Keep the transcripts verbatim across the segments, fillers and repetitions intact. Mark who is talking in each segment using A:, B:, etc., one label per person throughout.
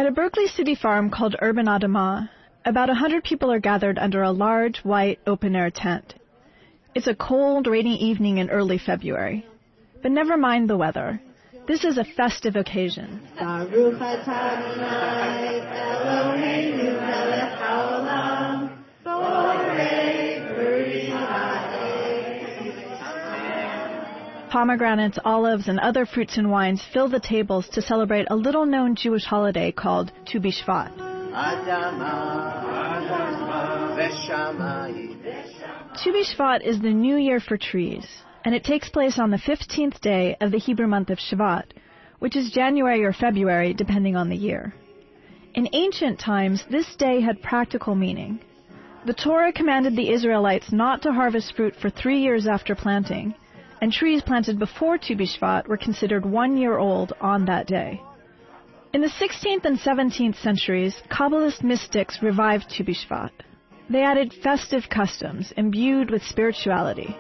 A: At a Berkeley City farm called Urban Adamah, about a hundred people are gathered under a large, white, open-air tent. It's a cold, rainy evening in early February. But never mind the weather. This is a festive occasion. Pomegranates, olives, and other fruits and wines fill the tables to celebrate a little-known Jewish holiday called Tu B'Shvat. Tu B'Shvat is the new year for trees, and it takes place on the fifteenth day of the Hebrew month of Shvat, which is January or February, depending on the year. In ancient times, this day had practical meaning. The Torah commanded the Israelites not to harvest fruit for three years after planting, and trees planted before Tu B'Shvat were considered one year old on that day. In the sixteenth and seventeenth centuries, Kabbalist mystics revived Tu B'Shvat. They added festive customs imbued with spirituality.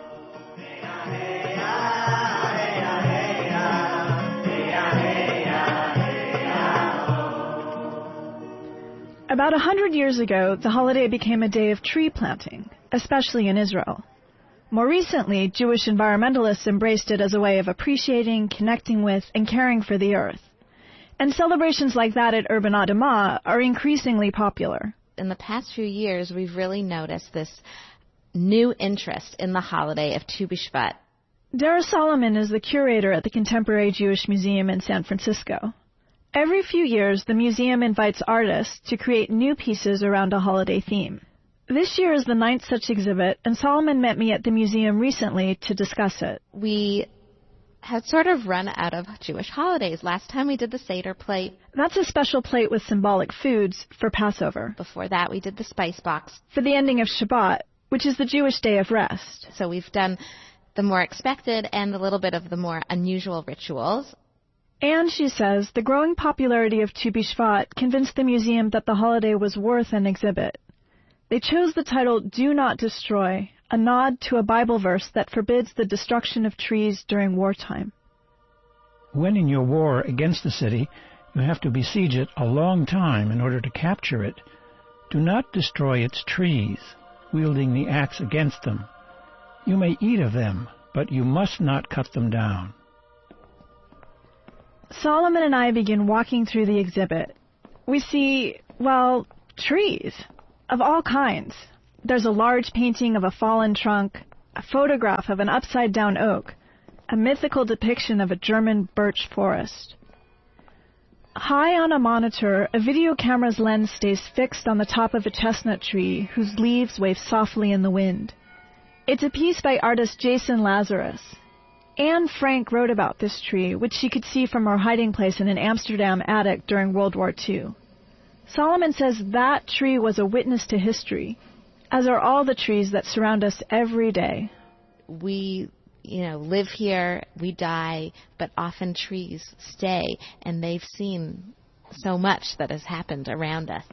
A: About a hundred years ago, the holiday became a day of tree planting, especially in Israel. More recently, Jewish environmentalists embraced it as a way of appreciating, connecting with, and caring for the earth. And celebrations like that at Urban Adamah are increasingly popular.
B: In the past few years, we've really noticed this new interest in the holiday of Tu B'Shvat.
A: Dara Solomon is the curator at the Contemporary Jewish Museum in San Francisco. Every few years, the museum invites artists to create new pieces around a holiday theme. This year is the ninth such exhibit, and Solomon met me at the museum recently to discuss it.
B: We had sort of run out of Jewish holidays. Last time we did the Seder plate.
A: That's a special plate with symbolic foods for Passover.
B: Before that, we did the spice box.
A: For the ending of Shabbat, which is the Jewish day of rest.
B: So we've done the more expected and a little bit of the more unusual rituals.
A: And, she says, the growing popularity of Tu B'Shvat convinced the museum that the holiday was worth an exhibit. They chose the title, Do Not Destroy, a nod to a Bible verse that forbids the destruction of trees during wartime.
C: When in your war against the city, you have to besiege it a long time in order to capture it. Do not destroy its trees, wielding the axe against them. You may eat of them, but you must not cut them down.
A: Solomon and I begin walking through the exhibit. We see, well, trees of all kinds. There's a large painting of a fallen trunk, a photograph of an upside-down oak, a mythical depiction of a German birch forest. High on a monitor, a video camera's lens stays fixed on the top of a chestnut tree whose leaves wave softly in the wind. It's a piece by artist Jason Lazarus. Anne Frank wrote about this tree, which she could see from her hiding place in an Amsterdam attic during World War Two. Solomon says that tree was a witness to history, as are all the trees that surround us every day.
B: We, you know, live here, we die, but often trees stay, and they've seen so much that has happened around us.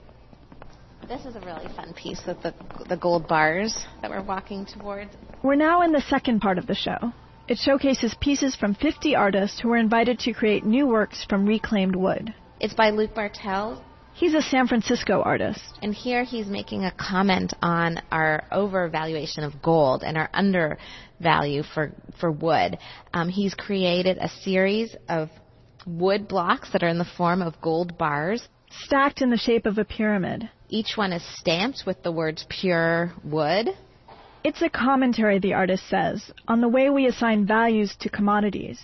B: This is a really fun piece with the, the gold bars that we're walking towards.
A: We're now in the second part of the show. It showcases pieces from fifty artists who were invited to create new works from reclaimed wood.
B: It's by Luc Bartel.
A: He's a San Francisco artist.
B: And here he's making a comment on our overvaluation of gold and our undervalue for, for wood. Um, he's created a series of wood blocks that are in the form of gold bars,
A: stacked in the shape of a pyramid.
B: Each one is stamped with the words pure wood.
A: It's a commentary, the artist says, on the way we assign values to commodities.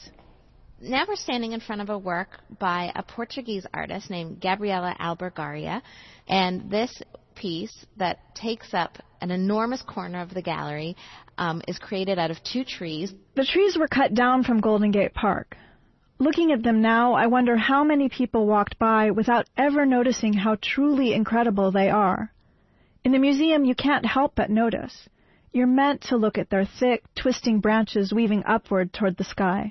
B: Now we're standing in front of a work by a Portuguese artist named Gabriela Albergaria, and this piece that takes up an enormous corner of the gallery um, is created out of two trees.
A: The trees were cut down from Golden Gate Park. Looking at them now, I wonder how many people walked by without ever noticing how truly incredible they are. In the museum, you can't help but notice. You're meant to look at their thick, twisting branches weaving upward toward the sky.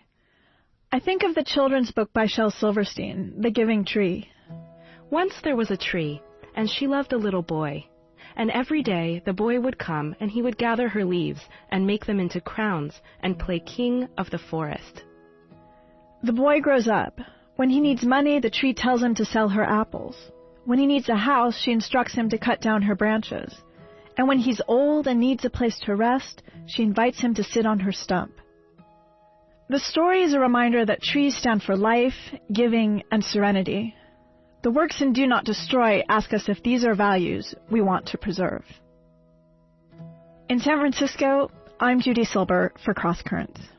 A: I think of the children's book by Shel Silverstein, The Giving Tree.
D: Once there was a tree, and she loved a little boy. And every day the boy would come, and he would gather her leaves and make them into crowns and play king of the forest.
A: The boy grows up. When he needs money, the tree tells him to sell her apples. When he needs a house, she instructs him to cut down her branches. And when he's old and needs a place to rest, she invites him to sit on her stump. The story is a reminder that trees stand for life, giving, and serenity. The works in Do Not Destroy ask us if these are values we want to preserve. In San Francisco, I'm Judy Silber for Cross Currents.